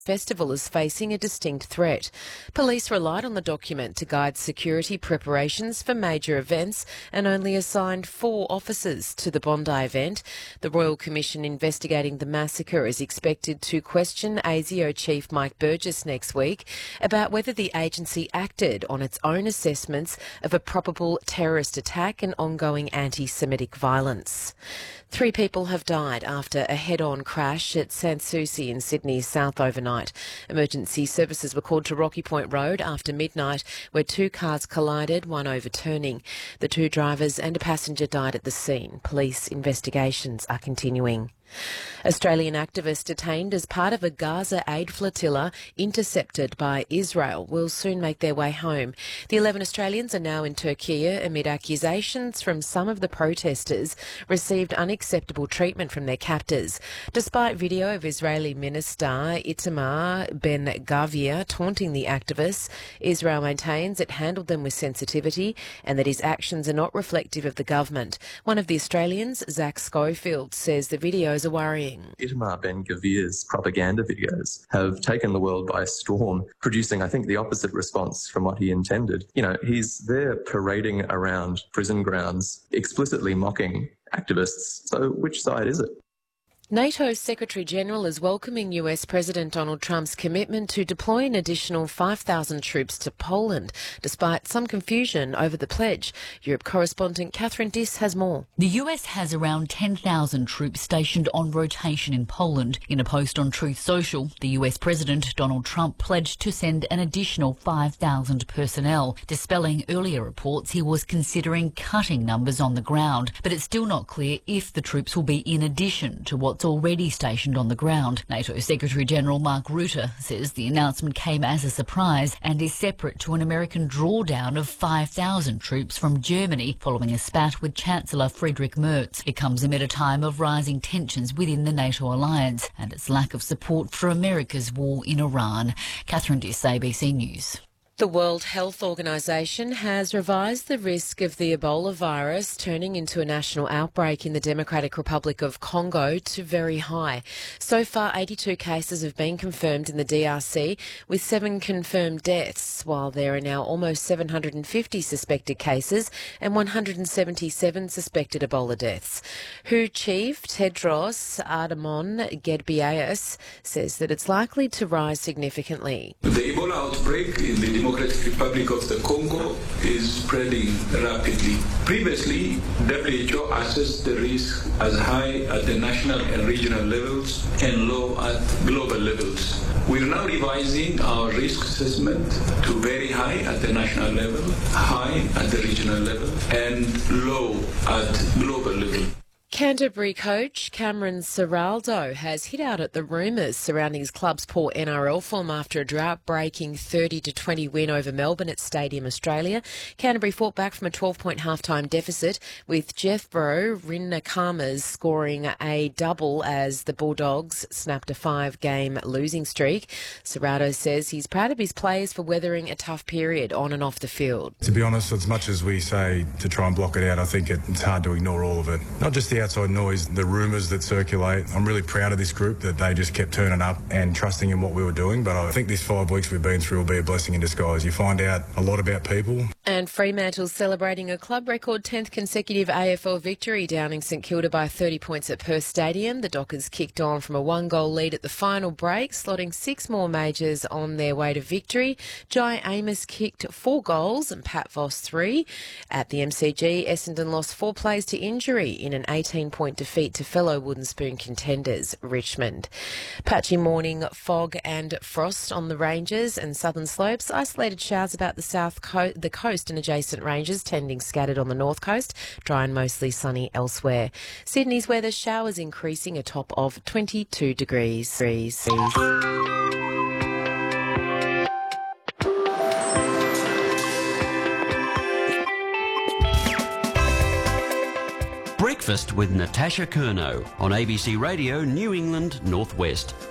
festival is facing a distinct threat. Police relied on the document to guide security preparations for major events and only assigned 4 officers to the Bondi event. The Royal Commission investigating the massacre is expected to question ASIO Chief Mike Burgess next week about whether the agency acted on its own assessments of a probable terrorist attack and ongoing anti-Semitic violence. 3 people have died after a head-on crash at Sans Souci in Sydney's south overnight. Emergency services were called to Rocky Point Road after midnight, where 2 cars collided, one overturning. The 2 drivers and a passenger died at the scene. Police investigations are continuing. Australian activists detained as part of a Gaza aid flotilla intercepted by Israel will soon make their way home. The 11 Australians are now in Turkey amid accusations from some of the protesters received unacceptable treatment from their captors. Despite video of Israeli Minister Itamar Ben-Gvir taunting the activists, Israel maintains it handled them with sensitivity and that his actions are not reflective of the government. One of the Australians, Zach Schofield, says the videos are worrying. Itamar Ben-Gvir's propaganda videos have taken the world by storm, producing, I think, the opposite response from what he intended. You know, he's there parading around prison grounds, explicitly mocking activists. So which side is it? NATO's Secretary-General is welcoming US President Donald Trump's commitment to deploy an additional 5,000 troops to Poland, despite some confusion over the pledge. Europe correspondent Catherine Diss has more. The US has around 10,000 troops stationed on rotation in Poland. In a post on Truth Social, the US President Donald Trump pledged to send an additional 5,000 personnel, dispelling earlier reports he was considering cutting numbers on the ground. But it's still not clear if the troops will be in addition to what's already stationed on the ground. NATO Secretary-General Mark Rutte says the announcement came as a surprise and is separate to an American drawdown of 5,000 troops from Germany following a spat with Chancellor Friedrich Merz. It comes amid a time of rising tensions within the NATO alliance and its lack of support for America's war in Iran. Catherine Diss, ABC News. The World Health Organization has revised the risk of the Ebola virus turning into a national outbreak in the Democratic Republic of Congo to very high. So far, 82 cases have been confirmed in the DRC, with 7 confirmed deaths, while there are now almost 750 suspected cases and 177 suspected Ebola deaths. WHO Chief Tedros Adhanom Ghebreyesus says that it's likely to rise significantly. The Ebola outbreak in the Democratic Republic of the Congo is spreading rapidly. Previously, WHO assessed the risk as high at the national and regional levels and low at global levels. We're now revising our risk assessment to very high at the national level, high at the regional level, and low at global level. Canterbury coach Cameron Ciraldo has hit out at the rumours surrounding his club's poor NRL form after a drought-breaking 30-20 win over Melbourne at Stadium Australia. Canterbury fought back from a 12-point half-time deficit, with Jethro Rinakamas scoring a double as the Bulldogs snapped a 5-game losing streak. Ciraldo says he's proud of his players for weathering a tough period on and off the field. To be honest, as much as we say to try and block it out, I think it's hard to ignore all of it. Not just the outside noise, the rumours that circulate. I'm really proud of this group that they just kept turning up and trusting in what we were doing. But I think this 5 weeks we've been through will be a blessing in disguise. You find out a lot about people. And Fremantle's celebrating a club record 10th consecutive AFL victory, downing St Kilda by 30 points at Perth Stadium. The Dockers kicked on from a 1-goal lead at the final break, slotting 6 more majors on their way to victory. Jai Amos kicked 4 goals and Pat Voss 3. At the MCG, Essendon lost 4 players to injury in an 18-point defeat to fellow Wooden Spoon contenders Richmond. Patchy morning fog and frost on the ranges and southern slopes. Isolated showers about the coast and adjacent ranges, tending scattered on the north coast. Dry and mostly sunny elsewhere. Sydney's weather, showers increasing, a top of 22 degrees. Breakfast with Natasha Curnow on ABC Radio New England Northwest.